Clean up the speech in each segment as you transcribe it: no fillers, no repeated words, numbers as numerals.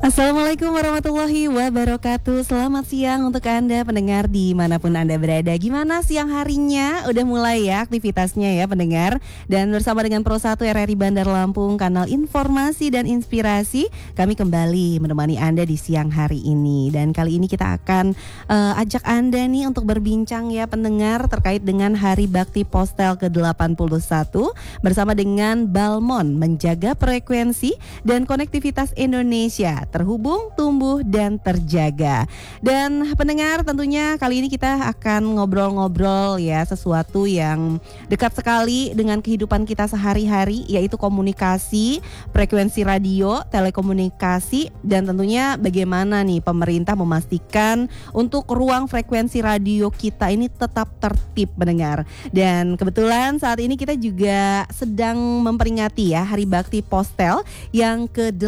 Assalamualaikum warahmatullahi wabarakatuh. Selamat siang untuk Anda pendengar dimanapun Anda berada. Gimana siang harinya? Udah mulai ya aktivitasnya ya pendengar. Dan bersama dengan Pro 1 RRI Bandar Lampung, kanal informasi dan inspirasi, kami kembali menemani Anda di siang hari ini. Dan kali ini kita akan ajak Anda nih untuk berbincang ya pendengar terkait dengan Hari Bakti Postel ke-81 bersama dengan Balmon, menjaga frekuensi dan konektivitas Indonesia terhubung, tumbuh, dan terjaga. Dan pendengar, tentunya kali ini kita akan ngobrol-ngobrol ya sesuatu yang dekat sekali dengan kehidupan kita sehari-hari, yaitu komunikasi, frekuensi radio, telekomunikasi, dan tentunya bagaimana nih pemerintah memastikan untuk ruang frekuensi radio kita ini tetap tertib pendengar. Dan kebetulan saat ini kita juga sedang memperingati ya Hari Bakti Postel yang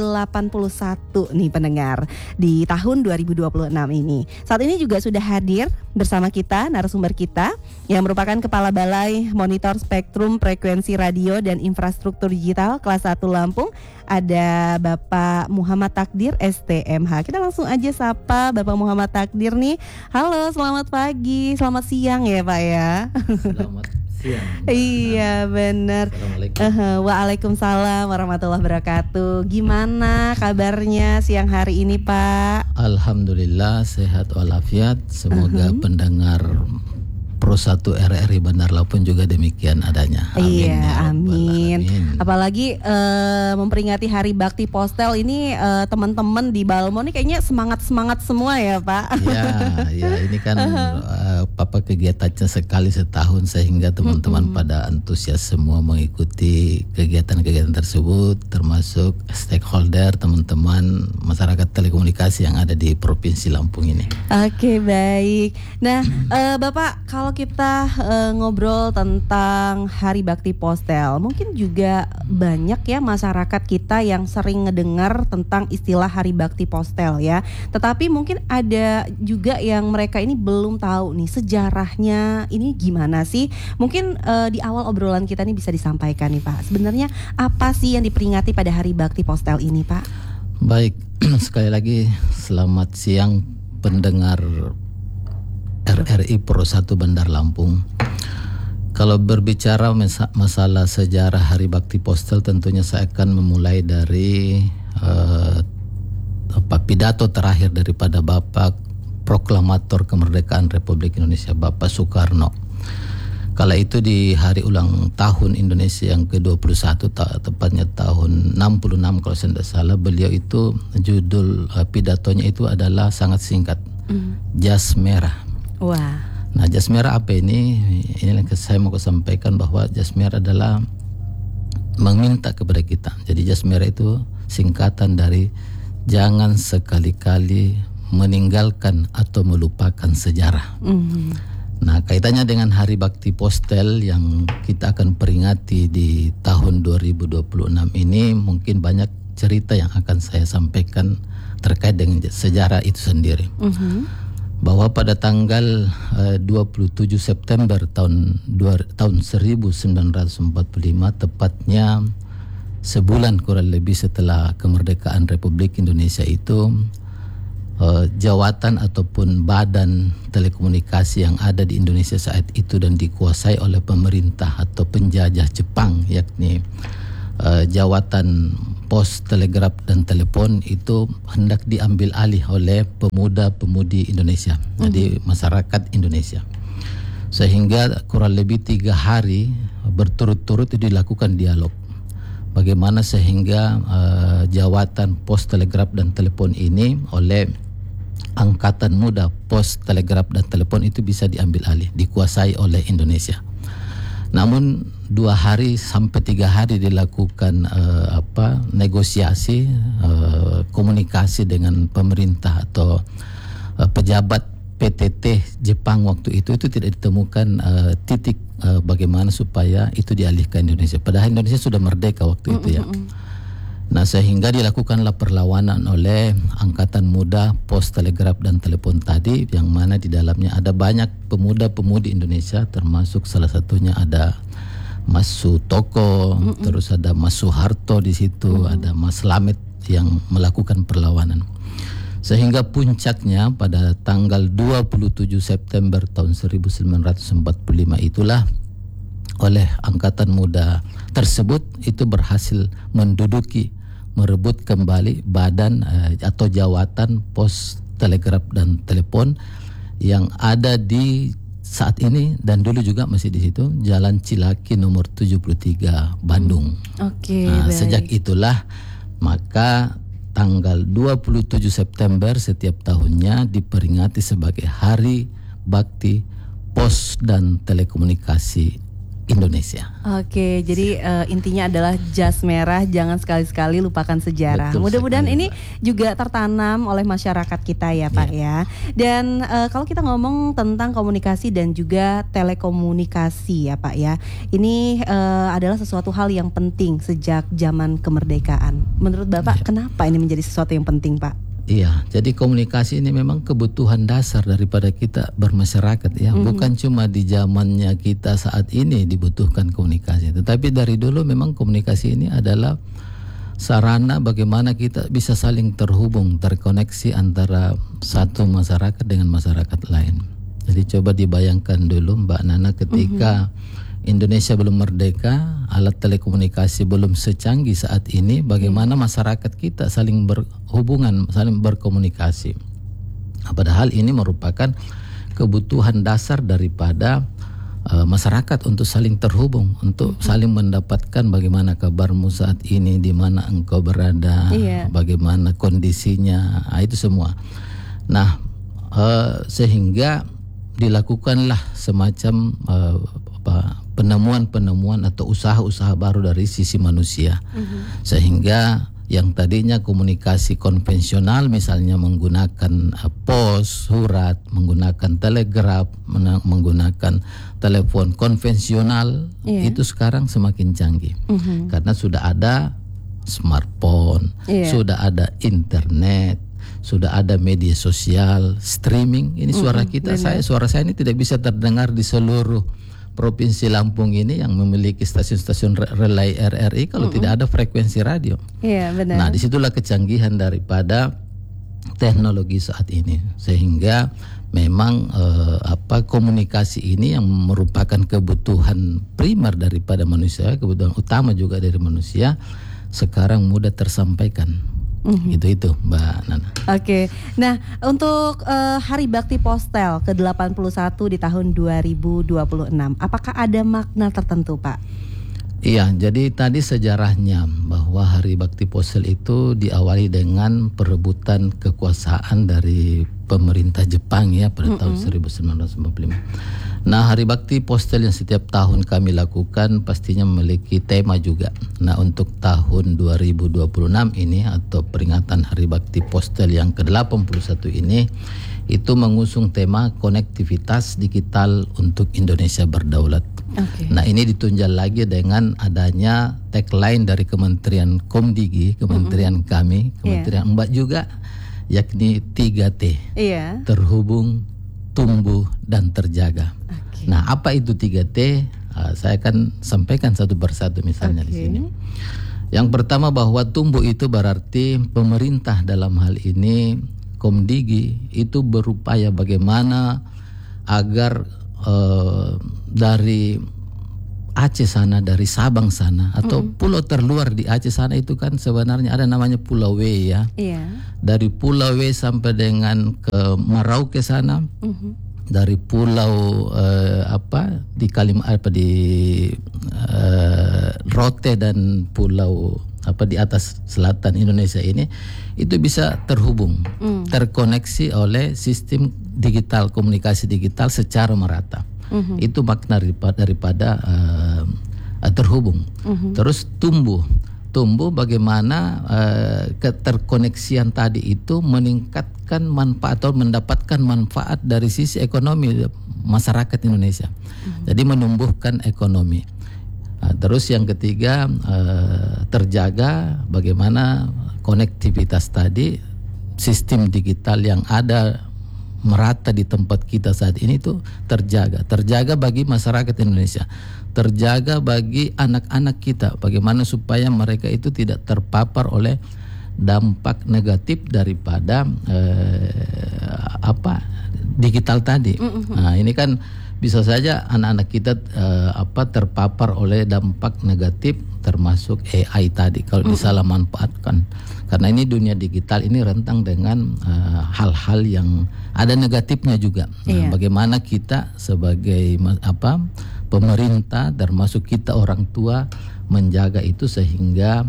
ke-81 nih pendengar di tahun 2026 ini. Saat ini juga sudah hadir bersama kita narasumber kita yang merupakan Kepala Balai Monitor Spektrum Frekuensi Radio dan Infrastruktur Digital kelas 1 Lampung. Ada Bapak Muhammad Takdir STMH. Kita langsung aja sapa Bapak Muhammad Takdir nih. Halo, selamat pagi, selamat siang ya Pak ya. Selamat siang. Iya benar. Waalaikumsalam warahmatullahi wabarakatuh. Gimana kabarnya siang hari ini Pak? Alhamdulillah sehat walafiat. Semoga pendengar Pro 1 RRI Bandar Lampung juga demikian adanya. Amin. Iya, ya amin. Alamin. Apalagi memperingati Hari Bakti Postel ini teman-teman di Balmon ini kayaknya semangat semua ya Pak. Ya ini kan Papa kegiatannya sekali setahun sehingga teman-teman pada antusias semua mengikuti kegiatan-kegiatan tersebut, termasuk stakeholder, teman-teman masyarakat telekomunikasi yang ada di Provinsi Lampung ini. Oke, baik. Nah, Bapak, kalau kita ngobrol tentang Hari Bakti Postel, mungkin juga banyak ya masyarakat kita yang sering ngedengar tentang istilah Hari Bakti Postel ya. Tetapi mungkin ada juga yang mereka ini belum tahu nih sejarahnya ini gimana sih. Mungkin di awal obrolan kita nih bisa disampaikan nih Pak. Sebenarnya apa sih yang diperingati pada Hari Bakti Postel ini Pak? Baik, sekali lagi selamat siang pendengar RRI Pro 1 Bandar Lampung. Kalau berbicara masalah sejarah Hari Bakti Postel, tentunya saya akan memulai dari pidato terakhir daripada Bapak Proklamator Kemerdekaan Republik Indonesia Bapak Soekarno. Kala itu di hari ulang tahun Indonesia yang ke-21, tepatnya tahun 66 kalau saya tidak salah, beliau itu judul pidatonya itu adalah sangat singkat, Jas Merah. Wah. Nah, jas merah apa ini? Ini yang saya mau sampaikan bahwa jas merah adalah meminta kepada kita. Jadi jas merah itu singkatan dari jangan sekali-kali meninggalkan atau melupakan sejarah. Nah, kaitannya dengan Hari Bakti Postel yang kita akan peringati di tahun 2026 ini, mungkin banyak cerita yang akan saya sampaikan terkait dengan sejarah itu sendiri. Bahwa pada tanggal 27 September tahun 1945, tepatnya sebulan kurang lebih setelah kemerdekaan Republik Indonesia itu, jawatan ataupun badan telekomunikasi yang ada di Indonesia saat itu dan dikuasai oleh pemerintah atau penjajah Jepang, yakni jawatan pos, telegraf dan telepon, itu hendak diambil alih oleh pemuda-pemudi Indonesia, jadi masyarakat Indonesia. Sehingga kurang lebih 3 hari berturut-turut itu dilakukan dialog. Bagaimana sehingga jawatan pos, telegraf dan telepon ini oleh angkatan muda pos, telegraf dan telepon itu bisa diambil alih, dikuasai oleh Indonesia. Namun 2 hari sampai 3 hari dilakukan negosiasi, komunikasi dengan pemerintah atau pejabat PTT Jepang waktu itu tidak ditemukan titik bagaimana supaya itu dialihkan Indonesia. Padahal Indonesia sudah merdeka waktu itu ya. Nah, sehingga dilakukanlah perlawanan oleh angkatan muda pos, telegraf dan telepon tadi, yang mana di dalamnya ada banyak pemuda-pemudi Indonesia, termasuk salah satunya ada Mas Sutoko, terus ada Mas Soeharto di situ, ada Mas Slamet yang melakukan perlawanan. Sehingga puncaknya pada tanggal 27 September tahun 1945 itulah oleh Angkatan Muda tersebut itu berhasil merebut kembali badan atau jawatan pos telegraf dan telepon yang ada di saat ini dan dulu juga masih di situ, Jalan Cilaki nomor 73 Bandung. Oke. Sejak itulah maka tanggal 27 September setiap tahunnya diperingati sebagai Hari Bakti Pos dan Telekomunikasi Indonesia. Oke, jadi intinya adalah jas merah, jangan sekali-sekali lupakan sejarah. Betul Mudah-mudahan sekali, ini juga tertanam oleh masyarakat kita ya Pak ya. Dan kalau kita ngomong tentang komunikasi dan juga telekomunikasi ya Pak ya, ini adalah sesuatu hal yang penting sejak zaman kemerdekaan. Menurut Bapak kenapa ini menjadi sesuatu yang penting Pak? Iya, jadi komunikasi ini memang kebutuhan dasar daripada kita bermasyarakat ya. Bukan cuma di zamannya kita saat ini dibutuhkan komunikasi, tetapi dari dulu memang komunikasi ini adalah sarana bagaimana kita bisa saling terhubung, terkoneksi antara satu masyarakat dengan masyarakat lain. Jadi coba dibayangkan dulu Mbak Nana ketika Indonesia belum merdeka, alat telekomunikasi belum secanggih saat ini, bagaimana masyarakat kita saling berhubungan, saling berkomunikasi. Padahal ini merupakan kebutuhan dasar daripada masyarakat untuk saling terhubung, untuk saling mendapatkan bagaimana kabarmu saat ini, di mana engkau berada, bagaimana kondisinya, itu semua. Nah, sehingga dilakukanlah semacam penemuan-penemuan atau usaha-usaha baru dari sisi manusia, sehingga yang tadinya komunikasi konvensional misalnya menggunakan pos, surat, menggunakan telegraf, menggunakan telepon konvensional, itu sekarang semakin canggih karena sudah ada smartphone, sudah ada internet, sudah ada media sosial, streaming. Ini suara kita, suara saya ini tidak bisa terdengar di seluruh Provinsi Lampung ini yang memiliki stasiun-stasiun relay RRI kalau tidak ada frekuensi radio. Iya, benar. Nah, disitulah kecanggihan daripada teknologi saat ini, sehingga memang komunikasi ini yang merupakan kebutuhan primer daripada manusia, kebutuhan utama juga dari manusia, sekarang mudah tersampaikan. Itu Mbak Nana. Oke. Nah, untuk Hari Bakti Postel ke-81 di tahun 2026, apakah ada makna tertentu, Pak? Iya, jadi tadi sejarahnya bahwa Hari Bakti Postel itu diawali dengan perebutan kekuasaan dari pemerintah Jepang ya pada tahun 1945. Nah, Hari Bakti Postel yang setiap tahun kami lakukan pastinya memiliki tema juga. Nah, untuk tahun 2026 ini atau peringatan Hari Bakti Postel yang ke-81 ini itu mengusung tema konektivitas digital untuk Indonesia berdaulat. Nah, ini ditunjang lagi dengan adanya tagline dari Kementerian Komdigi, kementerian kami, kementerian Mbak juga, yakni 3T. Terhubung, tumbuh, dan terjaga. Nah, apa itu 3T? Saya akan sampaikan satu persatu misalnya di sini. Yang pertama bahwa tumbuh itu berarti pemerintah dalam hal ini Komdigi itu berupaya bagaimana agar dari Aceh sana, dari Sabang sana atau pulau terluar di Aceh sana itu kan sebenarnya ada namanya Pulau W ya. Dari Pulau W sampai dengan ke Merauke sana. Dari pulau di Rote dan pulau di atas selatan Indonesia ini itu bisa terhubung, terkoneksi oleh sistem digital, komunikasi digital secara merata. Itu makna daripada terhubung. Terus tumbuh bagaimana keterkoneksian tadi itu meningkatkan manfaat atau mendapatkan manfaat dari sisi ekonomi masyarakat Indonesia. Jadi menumbuhkan ekonomi. Terus yang ketiga terjaga bagaimana konektivitas tadi, sistem digital yang ada merata di tempat kita saat ini itu terjaga bagi masyarakat Indonesia, terjaga bagi anak-anak kita, bagaimana supaya mereka itu tidak terpapar oleh dampak negatif daripada digital tadi. Nah, ini kan bisa saja anak-anak kita terpapar oleh dampak negatif termasuk AI tadi kalau disalah manfaatkan. Karena ini dunia digital ini rentang dengan hal-hal yang ada negatifnya juga. Nah, bagaimana kita sebagai pemerintah termasuk kita orang tua menjaga itu sehingga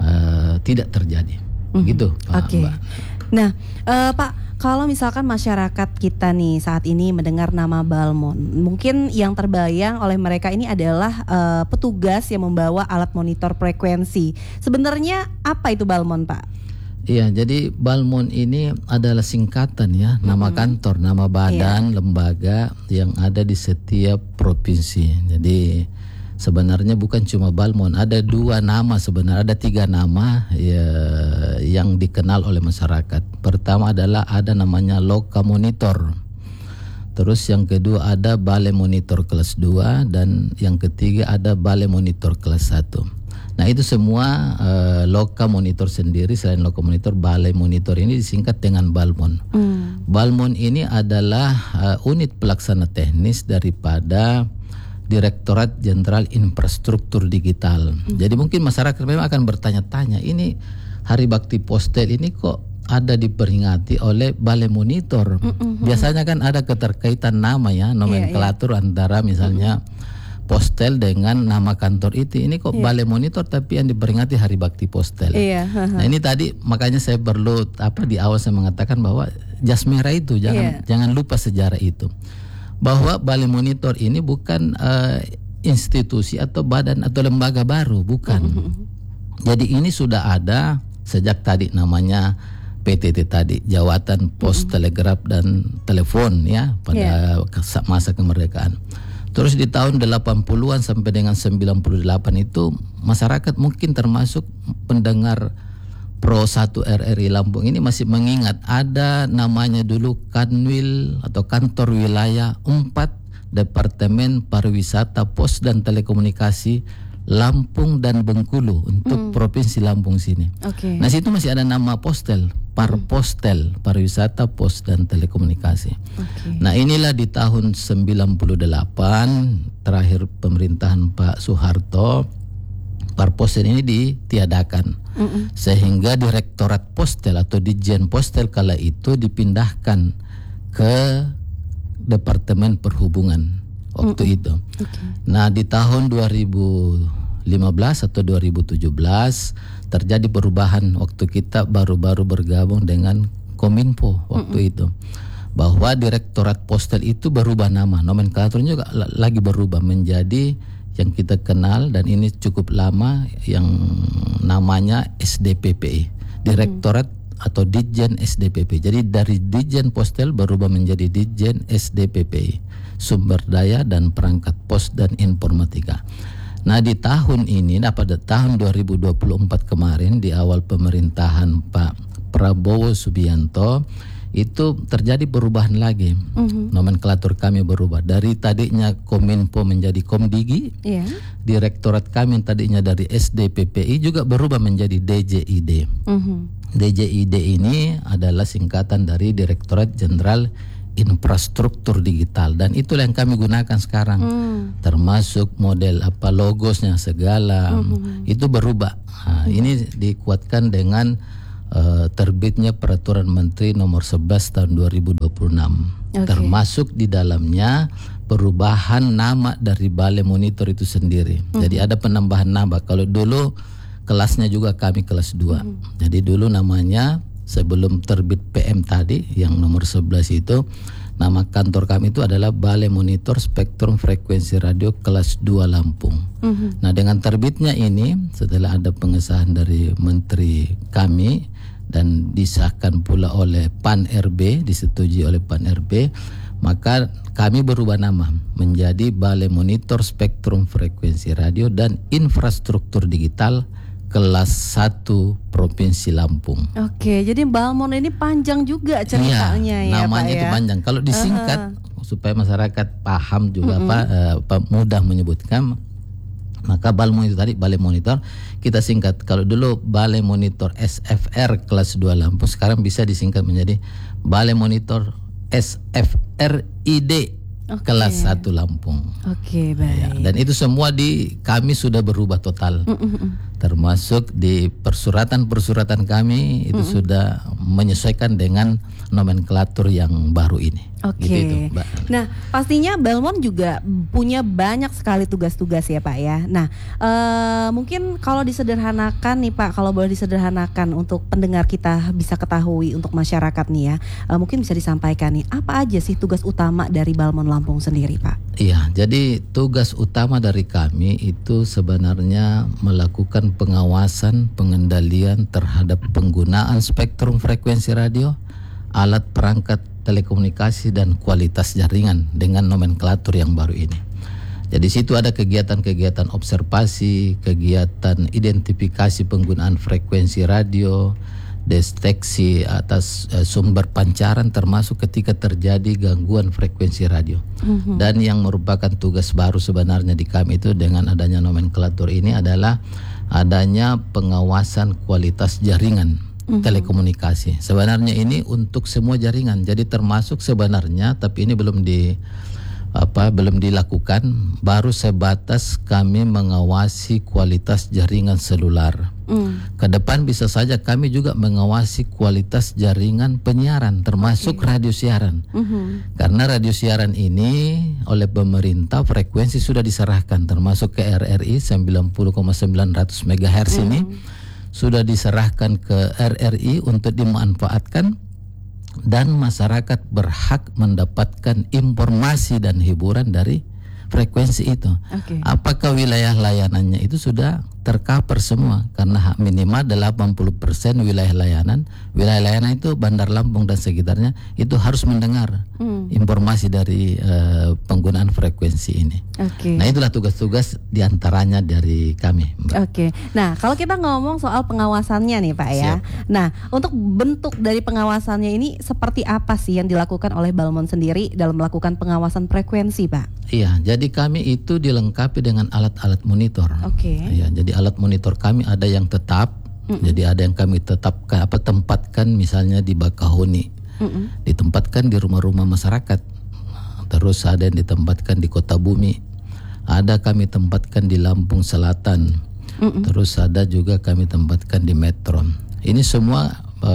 tidak terjadi. Begitu, Mbak. Nah, Pak, kalau misalkan masyarakat kita nih saat ini mendengar nama Balmon, mungkin yang terbayang oleh mereka ini adalah petugas yang membawa alat monitor frekuensi. Sebenarnya apa itu Balmon, Pak? Iya, jadi Balmon ini adalah singkatan ya, nama kantor, nama badan, lembaga yang ada di setiap provinsi. Jadi sebenarnya bukan cuma Balmon, ada 2 nama sebenarnya, ada 3 nama ya, yang dikenal oleh masyarakat. Pertama adalah ada namanya Loka Monitor. Terus yang kedua ada Balai Monitor kelas 2 dan yang ketiga ada Balai Monitor kelas 1. Nah, itu semua Loka Monitor sendiri, selain Loka Monitor, Balai Monitor ini disingkat dengan Balmon. Balmon ini adalah unit pelaksana teknis daripada Direktorat Jenderal Infrastruktur Digital. Jadi mungkin masyarakat memang akan bertanya-tanya, ini Hari Bakti Postel ini kok ada diperingati oleh Balai Monitor? Biasanya kan ada keterkaitan nama ya, nomenklatur antara misalnya Postel dengan nama kantor itu. Ini kok Balai Monitor tapi yang diperingati Hari Bakti Postel. Nah, ini tadi makanya saya perlu di awal saya mengatakan bahwa jas merah itu jangan lupa sejarah itu. Bahwa Balai Monitor ini bukan institusi atau badan atau lembaga baru, bukan. Jadi ini sudah ada sejak tadi namanya PTT tadi, Jawatan Pos Telegraf dan Telepon ya, pada masa kemerdekaan. Terus di tahun 80-an sampai dengan 98 itu masyarakat mungkin termasuk pendengar Pro 1 RRI Lampung ini masih mengingat ada namanya dulu Kanwil atau Kantor Wilayah 4 Departemen Pariwisata, Pos dan Telekomunikasi Lampung dan Bengkulu untuk Provinsi Lampung sini. Nah, situ masih ada nama Postel, Parpostel, Pariwisata, Pos dan Telekomunikasi. Nah, inilah di tahun 98 terakhir pemerintahan Pak Soeharto, Parpostel ini ditiadakan. Sehingga Direktorat Postel atau Ditjen Postel kala itu dipindahkan ke Departemen Perhubungan waktu itu. Nah, di tahun 2015 atau 2017 terjadi perubahan waktu kita baru-baru bergabung dengan Kominfo waktu itu. Bahwa Direktorat Postel itu berubah nama, nomenklaturnya juga lagi berubah menjadi yang kita kenal dan ini cukup lama yang namanya SDPPI, Direktorat atau Ditjen SDPP. Jadi dari Ditjen Postel berubah menjadi Ditjen SDPPI, Sumber Daya dan Perangkat Pos dan Informatika. Nah, di tahun ini, pada tahun 2024 kemarin di awal pemerintahan Pak Prabowo Subianto itu terjadi perubahan lagi. Nomenklatur kami berubah dari tadinya Kominfo menjadi Komdigi. Direktorat kami yang tadinya dari SDPPI juga berubah menjadi DJID. DJID ini adalah singkatan dari Direktorat Jenderal Infrastruktur Digital dan itulah yang kami gunakan sekarang. Termasuk model logosnya segala itu berubah. Nah, ini dikuatkan dengan terbitnya Peraturan Menteri Nomor 11 tahun 2026. Termasuk di dalamnya perubahan nama dari Balai Monitor itu sendiri. Jadi ada penambahan nama. Kalau dulu kelasnya juga kami kelas 2. Jadi dulu namanya sebelum terbit PM tadi yang nomor 11 itu, nama kantor kami itu adalah Balai Monitor Spektrum Frekuensi Radio kelas 2 Lampung. Nah, dengan terbitnya ini setelah ada pengesahan dari menteri kami dan disahkan pula oleh PAN RB, disetujui oleh PAN RB, maka kami berubah nama menjadi Balai Monitor Spektrum Frekuensi Radio dan Infrastruktur Digital kelas 1 Provinsi Lampung. Oke, jadi Balmon ini panjang juga ceritanya ya, namanya Pak, itu panjang. Kalau disingkat supaya masyarakat paham juga mudah menyebutkan. Maka BALMO itu tadi, Balai Monitor, kita singkat. Kalau dulu Balai Monitor SFR kelas 2 Lampung, sekarang bisa disingkat menjadi Balai Monitor SFRID kelas 1 Lampung. Oke, baik. Ya, dan itu semua kami sudah berubah total. Termasuk di persuratan kami itu sudah menyesuaikan dengan nomenklatur yang baru ini. Oke. Gitu, Mbak. Nah, pastinya Balmon juga punya banyak sekali tugas-tugas ya Pak ya. Nah, mungkin kalau disederhanakan nih Pak, kalau boleh disederhanakan untuk pendengar kita bisa ketahui untuk masyarakat nih ya, mungkin bisa disampaikan nih apa aja sih tugas utama dari Balmon Lampung sendiri Pak? Iya, jadi tugas utama dari kami itu sebenarnya melakukan pengawasan, pengendalian terhadap penggunaan spektrum frekuensi radio, alat perangkat telekomunikasi dan kualitas jaringan dengan nomenklatur yang baru ini. Jadi situ ada kegiatan-kegiatan observasi, kegiatan identifikasi penggunaan frekuensi radio, deteksi atas sumber pancaran termasuk ketika terjadi gangguan frekuensi radio. Dan yang merupakan tugas baru sebenarnya di kami itu dengan adanya nomenklatur ini adalah adanya pengawasan kualitas jaringan telekomunikasi. Sebenarnya ini untuk semua jaringan. Jadi termasuk sebenarnya, tapi ini belum dilakukan. Baru sebatas kami mengawasi kualitas jaringan selular. Ke depan bisa saja kami juga mengawasi kualitas jaringan penyiaran, termasuk radio siaran. Karena radio siaran ini oleh pemerintah frekuensi sudah diserahkan, termasuk ke RRI 90,900 MHz ini. Sudah diserahkan ke RRI untuk dimanfaatkan dan masyarakat berhak mendapatkan informasi dan hiburan dari frekuensi itu. Apakah wilayah layanannya itu sudah tercover semua? Karena minimal 80% wilayah layanan itu Bandar Lampung dan sekitarnya itu harus mendengar informasi dari penggunaan frekuensi ini. Nah, itulah tugas-tugas diantaranya dari kami, Mbak. Nah, kalau kita ngomong soal pengawasannya nih Pak ya. Nah, untuk bentuk dari pengawasannya ini seperti apa sih yang dilakukan oleh Balmon sendiri dalam melakukan pengawasan frekuensi, Pak? Iya, jadi kami itu dilengkapi dengan alat-alat monitor. Ya, jadi alat monitor kami ada yang tetap, jadi ada yang kami tempatkan misalnya di Bakahuni, ditempatkan di rumah-rumah masyarakat. Terus ada yang ditempatkan di Kota Bumi, ada kami tempatkan di Lampung Selatan, terus ada juga kami tempatkan di Metro. Ini semua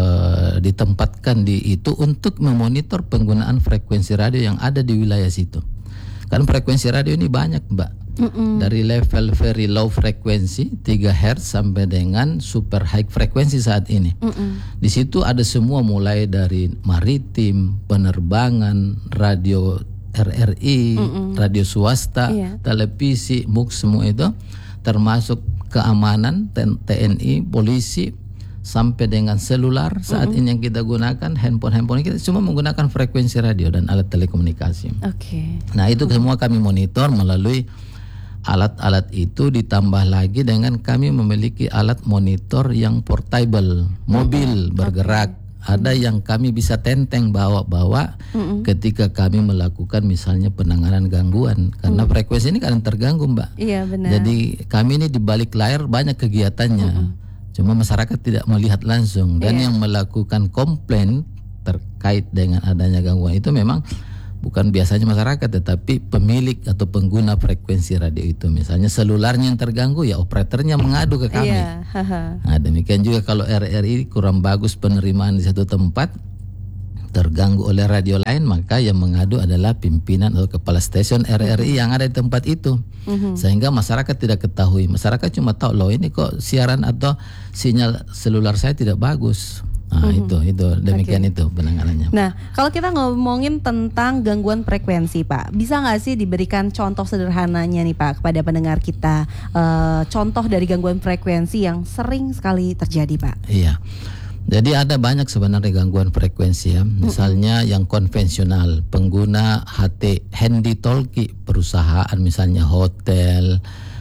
ditempatkan itu untuk memonitor penggunaan frekuensi radio yang ada di wilayah situ. Kan frekuensi radio ini banyak, Mbak. Dari level very low frekuensi 3 Hz sampai dengan super high frekuensi saat ini. Di situ ada semua mulai dari maritim, penerbangan, radio RRI, radio swasta, televisi, MUX, semua itu termasuk keamanan, TNI, polisi, sampai dengan selular saat ini yang kita gunakan, handphone kita semua menggunakan frekuensi radio dan alat telekomunikasi. Nah, itu semua kami monitor melalui alat-alat itu, ditambah lagi dengan kami memiliki alat monitor yang portable, mobil bergerak. Ada yang kami bisa tenteng bawa ketika kami melakukan misalnya penanganan gangguan, karena frekuensi ini kadang terganggu, Mbak. Iya, benar. Jadi kami ini di balik layar banyak kegiatannya. Cuma masyarakat tidak melihat langsung, dan yang melakukan komplain terkait dengan adanya gangguan itu memang bukan biasanya masyarakat, tetapi pemilik atau pengguna frekuensi radio itu. Misalnya selularnya yang terganggu, ya operatornya mengadu ke kami. Nah, demikian juga kalau RRI kurang bagus penerimaan di satu tempat, terganggu oleh radio lain, maka yang mengadu adalah pimpinan atau kepala stasiun RRI yang ada di tempat itu. Sehingga masyarakat tidak ketahui. Masyarakat cuma tahu, loh ini kok siaran atau sinyal selular saya tidak bagus. Nah, itu demikian itu penanganannya. Nah, kalau kita ngomongin tentang gangguan frekuensi, Pak, bisa nggak sih diberikan contoh sederhananya nih, Pak, kepada pendengar kita, contoh dari gangguan frekuensi yang sering sekali terjadi, Pak? Iya. Jadi ada banyak sebenarnya gangguan frekuensi ya. Misalnya yang konvensional, pengguna handy talkie perusahaan, misalnya hotel,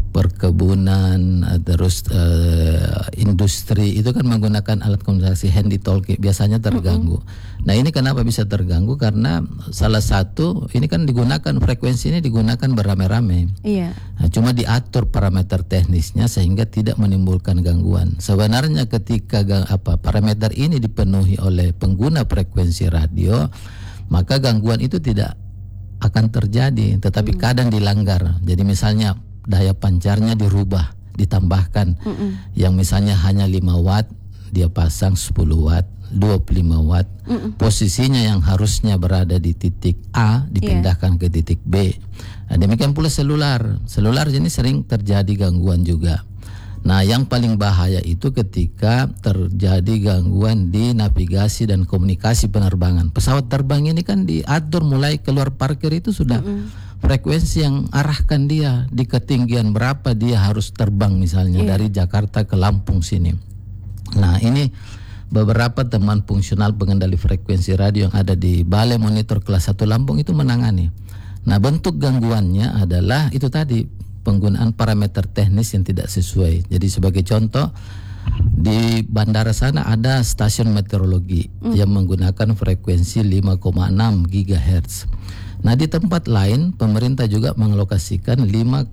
perkebunan, terus industri itu kan menggunakan alat komunikasi handy talkie, biasanya terganggu. Nah ini kenapa bisa terganggu? Karena salah satu ini kan frekuensi ini digunakan beramai-ramai. Iya. Nah, cuma diatur parameter teknisnya sehingga tidak menimbulkan gangguan. Sebenarnya ketika parameter ini dipenuhi oleh pengguna frekuensi radio, maka gangguan itu tidak akan terjadi, tetapi kadang dilanggar. Jadi misalnya daya pancarnya dirubah, ditambahkan, yang misalnya hanya 5 watt, dia pasang 10 watt, 25 watt. Posisinya yang harusnya berada di titik A dipindahkan ke titik B. Nah, demikian pula selular ini sering terjadi gangguan juga. Nah, yang paling bahaya itu ketika terjadi gangguan di navigasi dan komunikasi penerbangan. Pesawat terbang ini kan diatur mulai keluar parkir itu sudah frekuensi yang arahkan dia di ketinggian berapa dia harus terbang misalnya dari Jakarta ke Lampung sini. Nah, ini beberapa teman fungsional pengendali frekuensi radio yang ada di Balai Monitor Kelas 1 Lampung itu menangani. Nah, bentuk gangguannya adalah itu tadi, penggunaan parameter teknis yang tidak sesuai. Jadi sebagai contoh, di bandara sana ada stasiun meteorologi yang menggunakan frekuensi 5,6 GHz. Nah, di tempat lain pemerintah juga mengalokasikan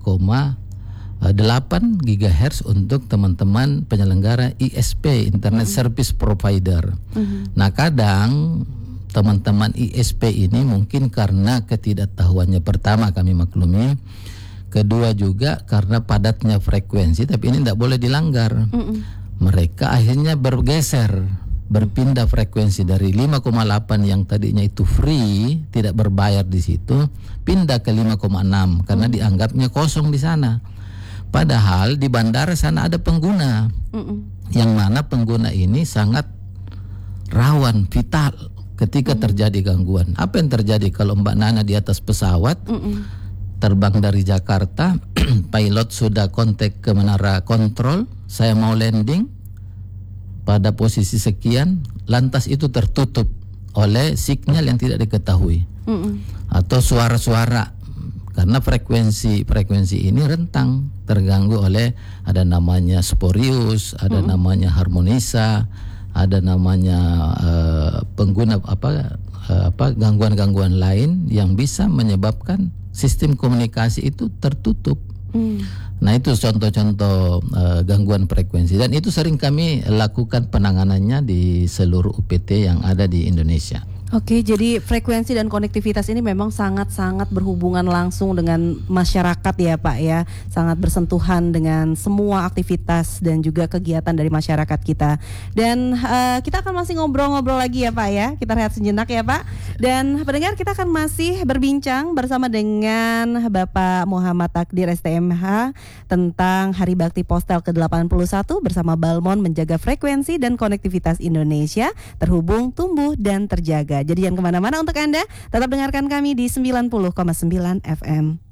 5,8 GHz untuk teman-teman penyelenggara ISP, Internet Service Provider. Nah, kadang teman-teman ISP ini mungkin karena ketidaktahuannya, pertama kami maklumi, kedua juga karena padatnya frekuensi, tapi ini tidak boleh dilanggar. Mereka akhirnya berpindah frekuensi dari 5,8 yang tadinya itu free, tidak berbayar di situ, pindah ke 5,6 karena dianggapnya kosong di sana. Padahal di bandara sana ada pengguna, yang mana pengguna ini sangat rawan, vital ketika terjadi gangguan. Apa yang terjadi kalau Mbak Nana di atas pesawat, terbang dari Jakarta, pilot sudah kontak ke menara kontrol, saya mau landing pada posisi sekian, lantas itu tertutup oleh sinyal yang tidak diketahui, atau suara-suara, karena frekuensi ini rentang, terganggu oleh ada namanya sporius, ada namanya harmonisa, ada namanya pengguna gangguan-gangguan lain yang bisa menyebabkan sistem komunikasi itu tertutup. Nah, itu contoh-contoh gangguan frekuensi, dan itu sering kami lakukan penanganannya di seluruh UPT yang ada di Indonesia. Oke, jadi frekuensi dan konektivitas ini memang sangat-sangat berhubungan langsung dengan masyarakat ya Pak ya. Sangat bersentuhan dengan semua aktivitas dan juga kegiatan dari masyarakat kita. Dan kita akan masih ngobrol-ngobrol lagi ya Pak ya. Kita rehat sejenak ya Pak. Dan pendengar, kita akan masih berbincang bersama dengan Bapak Muhammad Takdir STMH tentang Hari Bakti Postel ke-81 bersama Balmon menjaga frekuensi dan konektivitas Indonesia terhubung, tumbuh, dan terjaga. Jadi jangan kemana-mana untuk Anda, tetap dengarkan kami di 90,9 FM.